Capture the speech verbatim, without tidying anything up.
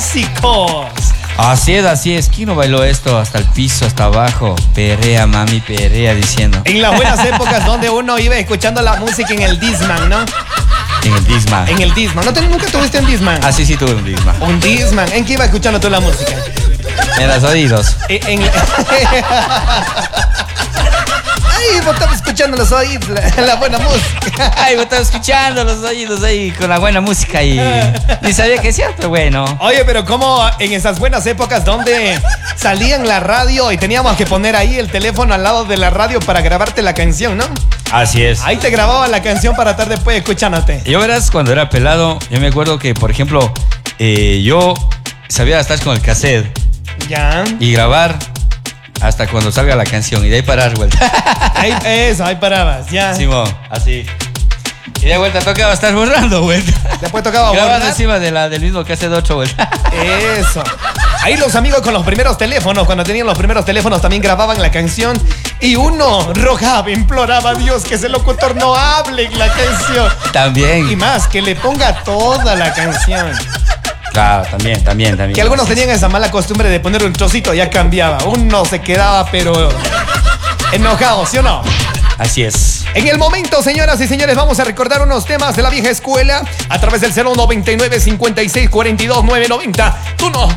músicos. Así es, así es. ¿Quién no bailó esto hasta el piso, hasta abajo? Perrea, mami, perrea, diciendo. En las buenas épocas donde uno iba escuchando la música en el Discman, ¿no? En el Discman. En el Discman. ¿No te, ¿Nunca tuviste un Discman? Ah, sí, sí, tuve un Discman. Un Discman. ¿En qué iba escuchando tú la música? En los oídos. En... en... Ay, vos estabas escuchando los oídos, la, la buena música. Ay, vos estabas escuchando los oídos ahí con la buena música y ni sabía que es cierto, bueno. Oye, pero como en esas buenas épocas donde salía en la radio y teníamos que poner ahí el teléfono al lado de la radio para grabarte la canción, ¿no? Así es. Ahí te grababa la canción para estar después escuchándote. Yo verás, cuando era pelado, yo me acuerdo que, por ejemplo, eh, yo sabía estar con el cassette. Ya. Y grabar hasta cuando salga la canción y de ahí parar, vuelta. Ahí, eso, ahí parabas, ya. Simón, así. Y de vuelta tocaba estar borrando, vuelta. Después tocaba Grabando borrar. encima de la, del mismo cassette ocho, vuelta. Eso. Ahí los amigos con los primeros teléfonos, cuando tenían los primeros teléfonos también grababan la canción y uno rogaba, imploraba a Dios que ese locutor no hable en la canción. También. Y más, que le ponga toda la canción. Claro, también, también, también. Que algunos tenían esa mala costumbre de poner un trocito y ya cambiaba. Uno se quedaba pero enojado, ¿sí o no? Así es. En el momento, señoras y señores, vamos a recordar unos temas de la vieja escuela a través del cero noventa y nueve, cincuenta y seis, cuarenta y dos, nueve noventa. Tú no